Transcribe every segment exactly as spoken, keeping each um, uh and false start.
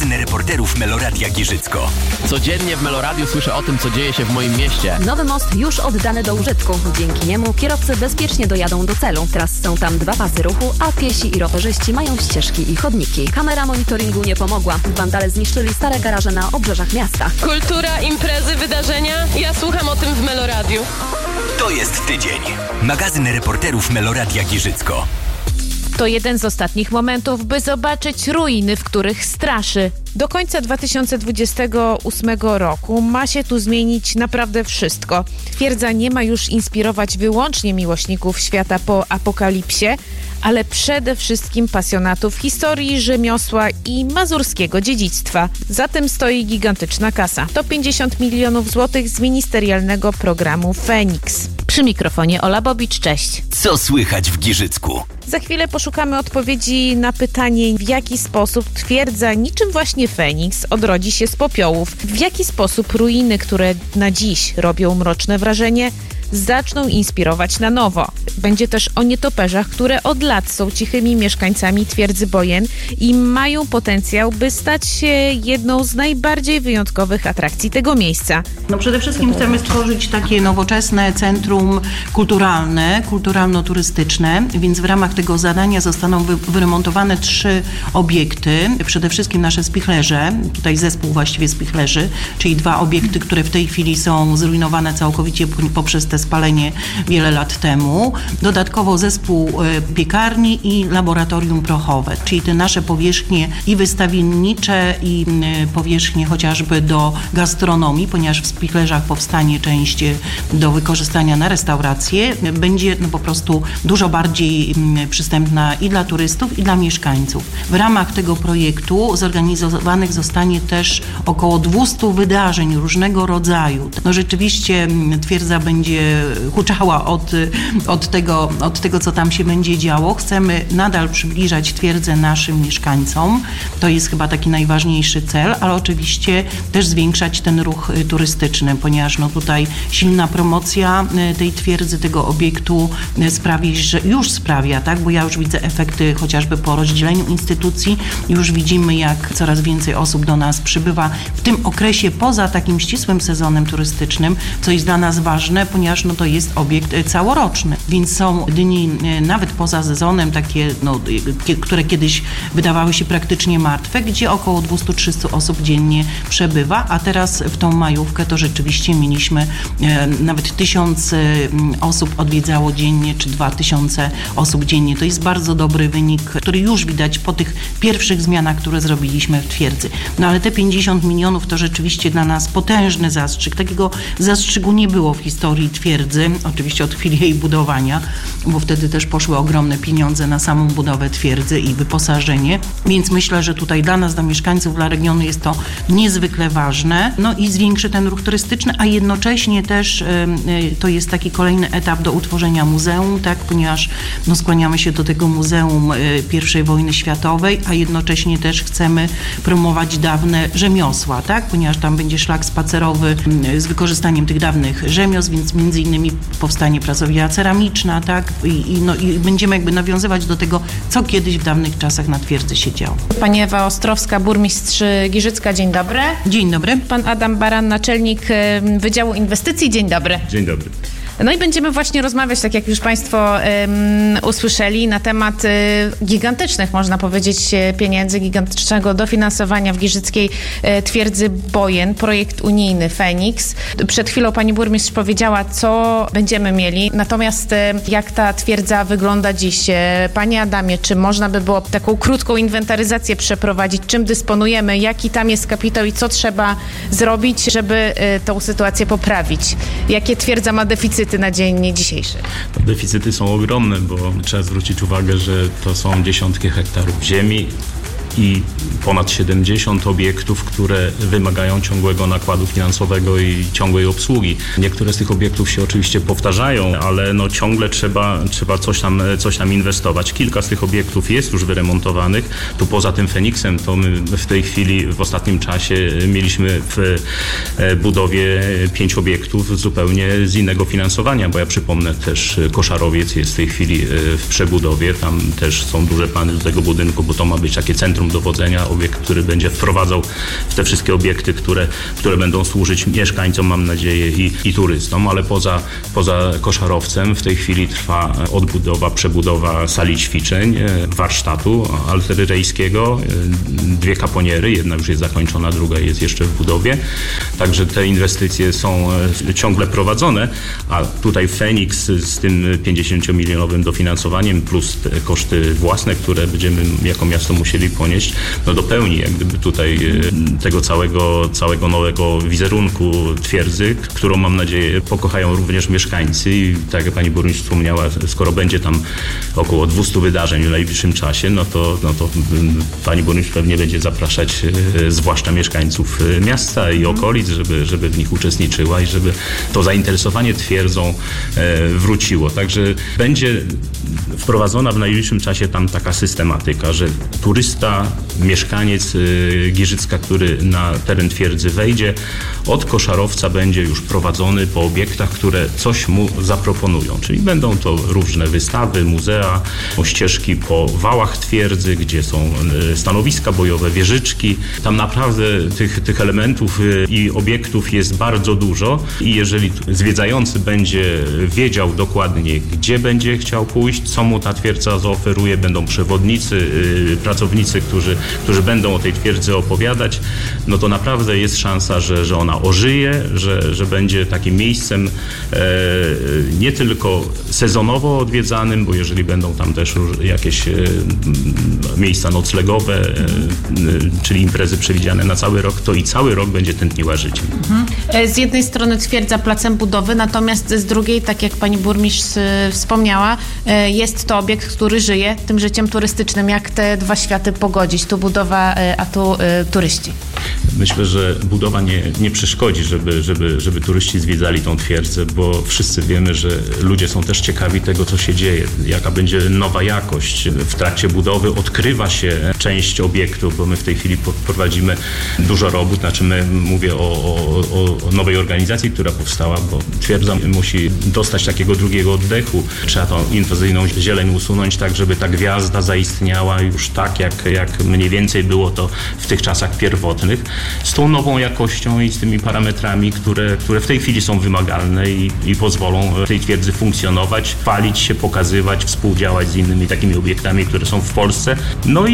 Magazyn reporterów Meloradia Giżycko. Codziennie w Meloradiu słyszę o tym, co dzieje się w moim mieście. Nowy most już oddany do użytku. Dzięki niemu kierowcy bezpiecznie dojadą do celu. Teraz są tam dwa pasy ruchu, a piesi i rowerzyści mają ścieżki i chodniki. Kamera monitoringu nie pomogła. Wandale zniszczyli stare garaże na obrzeżach miasta. Kultura, imprezy, wydarzenia. Ja słucham o tym w Meloradiu. To jest tydzień. Magazyn reporterów Meloradia Giżycko. To jeden z ostatnich momentów, by zobaczyć ruiny, w których straszy. Do końca dwa tysiące dwudziestego ósmego roku ma się tu zmienić naprawdę wszystko. Twierdza nie ma już inspirować wyłącznie miłośników świata po apokalipsie, ale przede wszystkim pasjonatów historii, rzemiosła i mazurskiego dziedzictwa. Za tym stoi gigantyczna kasa. To pięćdziesiąt milionów złotych z ministerialnego programu Feniks. Przy mikrofonie Ola Bobicz, cześć. Co słychać w Giżycku? Za chwilę poszukamy odpowiedzi na pytanie, w jaki sposób twierdza, niczym właśnie Feniks, odrodzi się z popiołów. W jaki sposób ruiny, które na dziś robią mroczne wrażenie, zaczną inspirować na nowo. Będzie też o nietoperzach, które od lat są cichymi mieszkańcami twierdzy Bojen i mają potencjał, by stać się jedną z najbardziej wyjątkowych atrakcji tego miejsca. No przede wszystkim chcemy stworzyć takie nowoczesne centrum kulturalne, kulturalno-turystyczne, więc w ramach tego zadania zostaną wy- wyremontowane trzy obiekty. Przede wszystkim nasze spichlerze, tutaj zespół właściwie spichlerzy, czyli dwa obiekty, które w tej chwili są zrujnowane całkowicie poprzez te spalenie wiele lat temu. Dodatkowo zespół piekarni i laboratorium prochowe, czyli te nasze powierzchnie i wystawiennicze, i powierzchnie chociażby do gastronomii, ponieważ w spichlerzach powstanie część do wykorzystania na restauracje, będzie no po prostu dużo bardziej przystępna i dla turystów, i dla mieszkańców. W ramach tego projektu zorganizowanych zostanie też około dwieście wydarzeń różnego rodzaju. No rzeczywiście twierdza będzie huczała od, od, tego, od tego, co tam się będzie działo. Chcemy nadal przybliżać twierdzę naszym mieszkańcom. To jest chyba taki najważniejszy cel, ale oczywiście też zwiększać ten ruch turystyczny, ponieważ no tutaj silna promocja tej twierdzy, tego obiektu sprawi, że już sprawia, tak? Bo ja już widzę efekty chociażby po rozdzieleniu instytucji. Już widzimy, jak coraz więcej osób do nas przybywa w tym okresie poza takim ścisłym sezonem turystycznym, co jest dla nas ważne, ponieważ no to jest obiekt całoroczny, więc są dni nawet poza sezonem takie, no, które kiedyś wydawały się praktycznie martwe, gdzie około dwieście trzysta osób dziennie przebywa, a teraz w tą majówkę to rzeczywiście mieliśmy e, nawet tysiąc e, osób odwiedzało dziennie, czy dwa tysiące osób dziennie. To jest bardzo dobry wynik, który już widać po tych pierwszych zmianach, które zrobiliśmy w twierdzy. No ale te pięćdziesiąt milionów to rzeczywiście dla nas potężny zastrzyk. Takiego zastrzyku nie było w historii twierdzy, oczywiście od chwili jej budowania, bo wtedy też poszły ogromne pieniądze na samą budowę twierdzy i wyposażenie, więc myślę, że tutaj dla nas, dla mieszkańców, dla regionu jest to niezwykle ważne, no i zwiększy ten ruch turystyczny, a jednocześnie też y, y, to jest taki kolejny etap do utworzenia muzeum, tak, ponieważ no, skłaniamy się do tego muzeum y, pierwszej wojny światowej, a jednocześnie też chcemy promować dawne rzemiosła, tak, ponieważ tam będzie szlak spacerowy y, z wykorzystaniem tych dawnych rzemiosł, więc między innymi powstanie pracownia ceramiczna, tak, I, i, no, i będziemy jakby nawiązywać do tego, co kiedyś w dawnych czasach na twierdzy się działo. Pani Ewa Ostrowska, burmistrz Giżycka, dzień dobry. Dzień dobry. Pan Adam Baran, naczelnik Wydziału Inwestycji, dzień dobry. Dzień dobry. No i będziemy właśnie rozmawiać, tak jak już Państwo um, usłyszeli, na temat y, gigantycznych, można powiedzieć, pieniędzy, gigantycznego dofinansowania w giżyckiej y, twierdzy Bojen, projekt unijny Feniks. Przed chwilą pani burmistrz powiedziała, co będziemy mieli, natomiast y, jak ta twierdza wygląda dziś? Panie Adamie, czy można by było taką krótką inwentaryzację przeprowadzić, czym dysponujemy, jaki tam jest kapitał i co trzeba zrobić, żeby y, tą sytuację poprawić? Jakie twierdza ma deficyty na dzień dzisiejszy? Deficyty są ogromne, bo trzeba zwrócić uwagę, że to są dziesiątki hektarów ziemi i ponad siedemdziesiąt obiektów, które wymagają ciągłego nakładu finansowego i ciągłej obsługi. Niektóre z tych obiektów się oczywiście powtarzają, ale no ciągle trzeba, trzeba coś tam, coś tam inwestować. Kilka z tych obiektów jest już wyremontowanych. Tu poza tym Feniksem to my w tej chwili w ostatnim czasie mieliśmy w budowie pięć obiektów zupełnie z innego finansowania, bo ja przypomnę też Koszarowiec jest w tej chwili w przebudowie. Tam też są duże plany do tego budynku, bo to ma być takie centrum Centrum Dowodzenia, obiekt, który będzie wprowadzał w te wszystkie obiekty, które, które będą służyć mieszkańcom, mam nadzieję, i, i turystom, ale poza, poza Koszarowcem w tej chwili trwa odbudowa, przebudowa sali ćwiczeń, warsztatu alteryryjskiego, dwie kaponiery, jedna już jest zakończona, druga jest jeszcze w budowie, także te inwestycje są ciągle prowadzone, a tutaj Feniks z tym pięćdziesięciomilionowym dofinansowaniem plus te koszty własne, które będziemy jako miasto musieli ponieść, no dopełni jak gdyby tutaj tego całego, całego nowego wizerunku twierdzy, którą mam nadzieję pokochają również mieszkańcy i tak jak pani burmistrz wspomniała, skoro będzie tam około dwieście wydarzeń w najbliższym czasie, no to, no to pani burmistrz pewnie będzie zapraszać zwłaszcza mieszkańców miasta i okolic, żeby, żeby w nich uczestniczyła i żeby to zainteresowanie twierdzą wróciło. Także będzie wprowadzona w najbliższym czasie tam taka systematyka, że turysta, mieszkaniec Giżycka, który na teren twierdzy wejdzie, od Koszarowca będzie już prowadzony po obiektach, które coś mu zaproponują. Czyli będą to różne wystawy, muzea, ścieżki po wałach twierdzy, gdzie są stanowiska bojowe, wieżyczki. Tam naprawdę tych, tych elementów i obiektów jest bardzo dużo i jeżeli zwiedzający będzie wiedział dokładnie, gdzie będzie chciał pójść, co mu ta twierdza zaoferuje, będą przewodnicy, pracownicy, którzy, którzy będą o tej twierdzy opowiadać, no to naprawdę jest szansa, że, że ona ożyje, że, że będzie takim miejscem e, nie tylko sezonowo odwiedzanym, bo jeżeli będą tam też jakieś e, miejsca noclegowe, e, czyli imprezy przewidziane na cały rok, to i cały rok będzie tętniła życiem. Mhm. Z jednej strony twierdza placem budowy, natomiast z drugiej, tak jak pani burmistrz wspomniała, jest to obiekt, który żyje tym życiem turystycznym. Jak te dwa światy pogodzić? Tu budowa, a tu turyści. Myślę, że budowa nie, nie przeszkodzi, żeby, żeby, żeby turyści zwiedzali tą twierdzę, bo wszyscy wiemy, że ludzie są też ciekawi tego, co się dzieje, jaka będzie nowa jakość. W trakcie budowy odkrywa się część obiektów, bo my w tej chwili prowadzimy dużo robót, znaczy my mówię o, o, o nowej organizacji, która powstała, bo twierdza musi dostać takiego drugiego oddechu. Trzeba tą inwazyjną zieleń usunąć tak, żeby ta gwiazda zaistniała już tak, jak, jak mniej więcej było to w tych czasach pierwotnych, z tą nową jakością i z tymi parametrami, które, które w tej chwili są wymagalne i, i pozwolą tej twierdzy funkcjonować, chwalić się, pokazywać, współdziałać z innymi takimi obiektami, które są w Polsce, no i,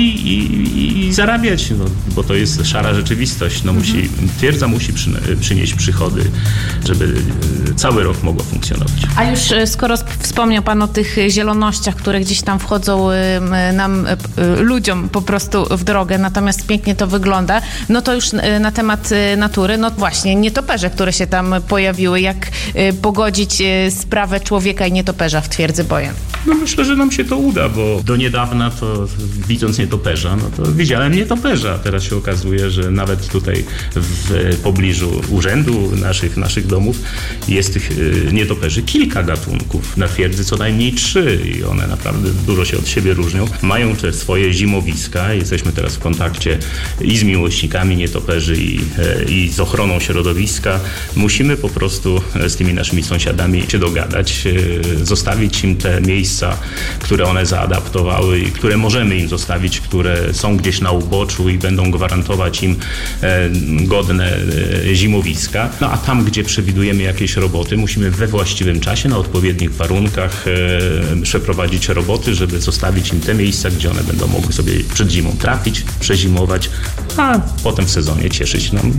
i, i zarabiać, no, bo to jest szara rzeczywistość. No, musi, twierdza musi przy, przynieść przychody, żeby cały rok mogła funkcjonować. A już skoro wspomniał pan o tych zielonościach, które gdzieś tam wchodzą nam, ludziom po prostu w drogę, natomiast pięknie to wygląda, no to już na temat natury, no właśnie, nietoperze, które się tam pojawiły, jak pogodzić sprawę człowieka i nietoperza w twierdzy Bojen? No myślę, że nam się to uda, bo do niedawna to widząc nietoperza, no to widziałem nietoperza. Teraz się okazuje, że nawet tutaj w pobliżu urzędu naszych, naszych domów jest tych nietoperzy kilka gatunków. Na twierdzy co najmniej trzy i one naprawdę dużo się od siebie różnią. Mają te swoje zimowiska. Jesteśmy teraz w kontakcie i z miłośnikami nietoperzy i, i z ochroną środowiska. Musimy po prostu z tymi naszymi sąsiadami się dogadać, zostawić im te miejsca, które one zaadaptowały i które możemy im zostawić, które są gdzieś na uboczu i będą gwarantować im godne zimowiska. No a tam, gdzie przewidujemy jakieś roboty, musimy we właściwym czasie, na odpowiednich warunkach przeprowadzić roboty, żeby zostawić im te miejsca, gdzie one będą mogły sobie przed zimą trafić, przezimować, a potem w sezonie cieszyć nam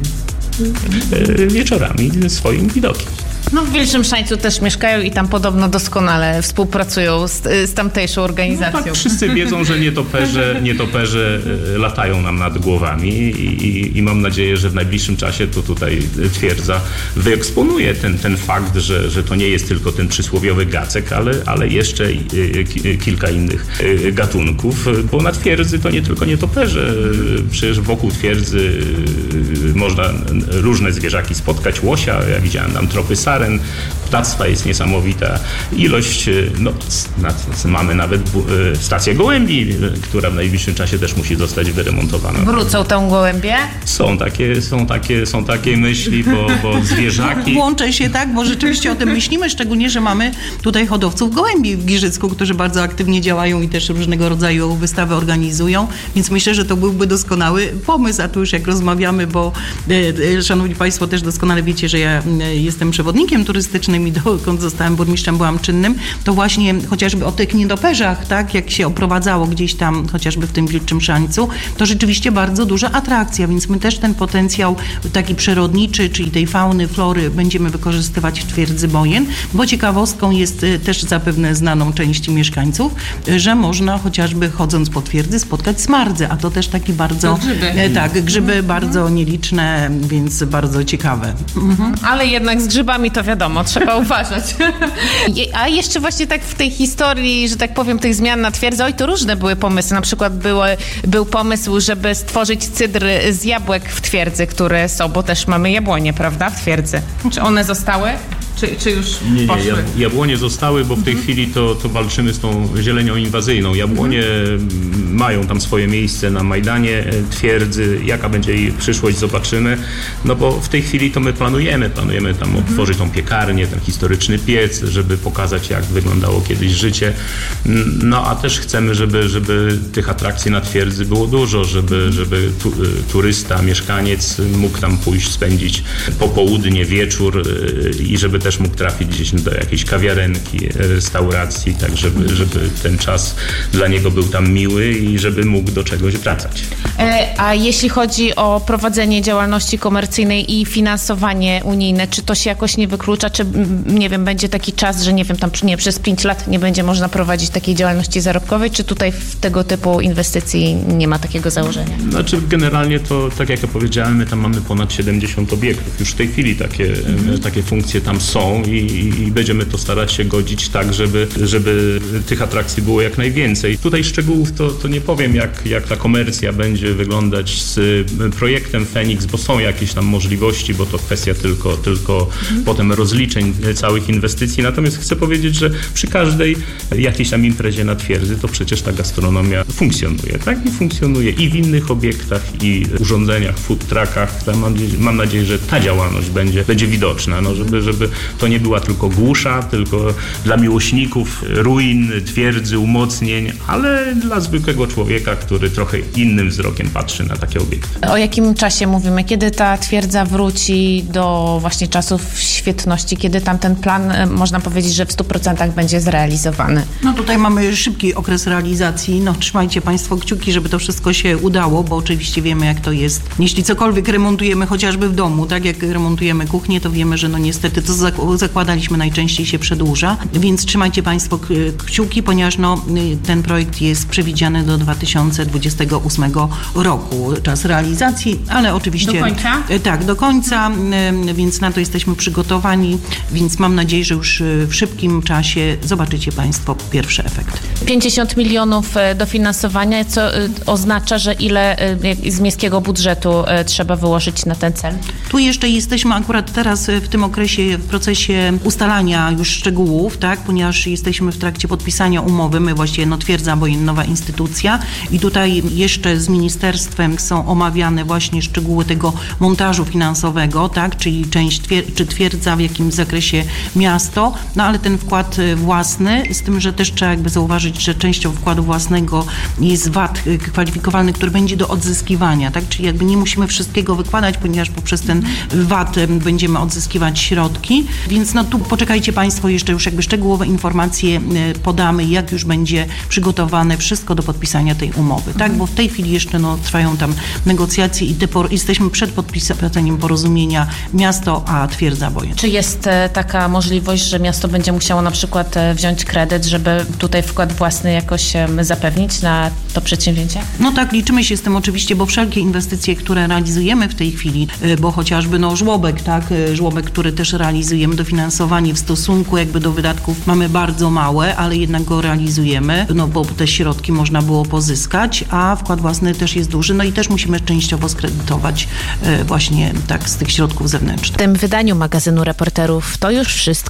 wieczorami swoim widokiem. No w Wilczym Szańcu też mieszkają i tam podobno doskonale współpracują z, z tamtejszą organizacją. No tak, wszyscy wiedzą, że nietoperze, nietoperze latają nam nad głowami i, i, i mam nadzieję, że w najbliższym czasie to tutaj twierdza wyeksponuje ten, ten fakt, że, że to nie jest tylko ten przysłowiowy gacek, ale, ale jeszcze kilka innych gatunków, bo na twierdzy to nie tylko nietoperze. Przecież wokół twierdzy można różne zwierzaki spotkać, łosia, ja widziałem tam tropy saren, ptactwa jest niesamowita. Ilość, no mamy nawet stację gołębi, która w najbliższym czasie też musi zostać wyremontowana. Wrócą tą gołębie? Są takie, są takie, są takie myśli, bo, bo zwierzaki... Włączę się, tak, bo rzeczywiście o tym myślimy, szczególnie, że mamy tutaj hodowców gołębi w Giżycku, którzy bardzo aktywnie działają i też różnego rodzaju wystawy organizują, więc myślę, że to byłby doskonały pomysł, a tu już jak rozmawiamy, bo e, szanowni państwo, też doskonale wiecie, że ja e, jestem przewodnikiem turystycznym i dokąd zostałem burmistrzem, byłam czynnym, to właśnie chociażby o tych nietoperzach, tak, jak się oprowadzało gdzieś tam, chociażby w tym Wilczym Szańcu, to rzeczywiście bardzo duża atrakcja, więc my też ten potencjał taki przyrodniczy, czyli tej fauny, flory będziemy wykorzystywać w twierdzy Bojen, bo ciekawostką jest też zapewne znaną części mieszkańców, że można chociażby chodząc po twierdzy spotkać smardze, a to też taki bardzo... Grzyby. E, tak, grzyby mhm. bardzo nieliczne, więc bardzo ciekawe. Mhm. Ale jednak z grzybami to wiadomo, trzeba uważać. A jeszcze właśnie tak w tej historii, że tak powiem, tych zmian na twierdzy, oj, to różne były pomysły. Na przykład było, był pomysł, żeby stworzyć cydr z jabłek w twierdzy, które są, bo też mamy jabłonie, prawda, w twierdzy. Czy one zostały? Czy, czy już nie, poszły? Nie, jabłonie zostały, bo w tej chwili to, to walczymy z tą zielenią inwazyjną. Jabłonie mhm. mają tam swoje miejsce na Majdanie twierdzy. Jaka będzie jej przyszłość, zobaczymy. No bo w tej chwili to my planujemy. Planujemy tam mhm. otworzyć tą piekarnię, ten historyczny piec, żeby pokazać, jak wyglądało kiedyś życie. No a też chcemy, żeby, żeby tych atrakcji na twierdzy było dużo, żeby, żeby tu, turysta, mieszkaniec mógł tam pójść, spędzić popołudnie, wieczór i żeby też mógł trafić gdzieś do jakiejś kawiarenki, restauracji, tak żeby, żeby ten czas dla niego był tam miły i żeby mógł do czegoś wracać. A jeśli chodzi o prowadzenie działalności komercyjnej i finansowanie unijne, czy to się jakoś nie wyklucza, czy nie wiem, będzie taki czas, że nie wiem, tam nie, przez pięć lat nie będzie można prowadzić takiej działalności zarobkowej, czy tutaj w tego typu inwestycji nie ma takiego założenia? Znaczy generalnie to, tak jak ja powiedziałem, my tam mamy ponad siedemdziesiąt obiektów. Już w tej chwili takie, mhm. takie funkcje tam są i, i będziemy to starać się godzić tak, żeby, żeby tych atrakcji było jak najwięcej. Tutaj szczegółów to, to nie powiem, jak, jak ta komercja będzie wyglądać z projektem Feniks, bo są jakieś tam możliwości, bo to kwestia tylko, tylko mhm. potem rozliczeń całych inwestycji. Natomiast chcę powiedzieć, że przy każdej jakiejś tam imprezie na twierdzy to przecież ta gastronomia funkcjonuje, tak? I funkcjonuje i w innych obiektach, i urządzeniach, food truckach. Mam, mam nadzieję, że ta działalność będzie, będzie widoczna, no, żeby, żeby to nie była tylko głusza, tylko dla miłośników ruin, twierdzy, umocnień, ale dla zwykłego człowieka, który trochę innym wzrokiem patrzy na takie obiekty. O jakim czasie mówimy? Kiedy ta twierdza wróci do właśnie czasów świetności? Kiedy tam ten plan, można powiedzieć, że w stu procentach będzie zrealizowany? No tutaj mamy szybki okres realizacji. No trzymajcie państwo kciuki, żeby to wszystko się udało, bo oczywiście wiemy, jak to jest. Jeśli cokolwiek remontujemy chociażby w domu, tak jak remontujemy kuchnię, to wiemy, że no niestety to zakładaliśmy najczęściej się przedłuża, więc trzymajcie państwo kciuki, ponieważ no, ten projekt jest przewidziany do dwa tysiące dwudziestego ósmego roku. Czas realizacji, ale oczywiście... Do końca? Tak, do końca, więc na to jesteśmy przygotowani, więc mam nadzieję, że już w szybkim czasie zobaczycie państwo pierwszy efekt. pięćdziesiąt milionów dofinansowania, co oznacza, że ile z miejskiego budżetu trzeba wyłożyć na ten cel? Tu jeszcze jesteśmy akurat teraz w tym okresie, w procesie ustalania już szczegółów, tak, ponieważ jesteśmy w trakcie podpisania umowy, my właściwie no Twierdza Bojen, nowa instytucja i tutaj jeszcze z ministerstwem są omawiane właśnie szczegóły tego montażu finansowego, tak, czyli część twier- czy twierdza, w jakim zakresie miasto, no ale ten wkład własny, z tym, że też trzeba jakby zauważyć, że częścią wkładu własnego jest V A T kwalifikowalny, który będzie do odzyskiwania, tak, czyli jakby nie musimy wszystkiego wykładać, ponieważ poprzez ten V A T będziemy odzyskiwać środki, więc no tu poczekajcie państwo, jeszcze już jakby szczegółowe informacje podamy, jak już będzie przygotowane wszystko do podpisania tej umowy, tak, bo w tej chwili jeszcze no trwają tam negocjacje i te por- jesteśmy przed podpisaniem porozumienia miasto a Twierdza Bojen. Czy jest taka możliwość, że miasto będzie musiało na przykład wziąć kredyt, żeby tutaj wkład własny jakoś zapewnić na to przedsięwzięcie? No tak, liczymy się z tym oczywiście, bo wszelkie inwestycje, które realizujemy w tej chwili, bo chociażby no żłobek, tak, żłobek, który też realizujemy, dofinansowanie w stosunku jakby do wydatków mamy bardzo małe, ale jednak go realizujemy, no bo te środki można było pozyskać, a wkład własny też jest duży, no i też musimy częściowo skredytować właśnie tak z tych środków zewnętrznych. W tym wydaniu magazynu Reporterów to już wszystko.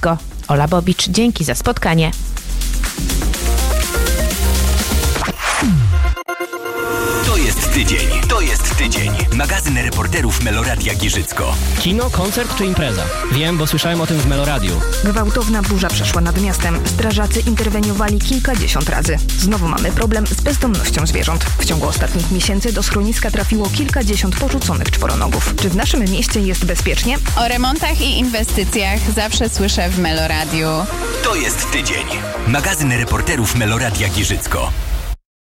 Ola Bobicz, dzięki za spotkanie. To jest tydzień. To jest tydzień. Magazyn reporterów Meloradia Giżycko. Kino, koncert czy impreza? Wiem, bo słyszałem o tym w Meloradiu. Gwałtowna burza przeszła nad miastem. Strażacy interweniowali kilkadziesiąt razy. Znowu mamy problem z bezdomnością zwierząt. W ciągu ostatnich miesięcy do schroniska trafiło kilkadziesiąt porzuconych czworonogów. Czy w naszym mieście jest bezpiecznie? O remontach i inwestycjach zawsze słyszę w Meloradiu. To jest tydzień. Magazyn reporterów Meloradia Giżycko.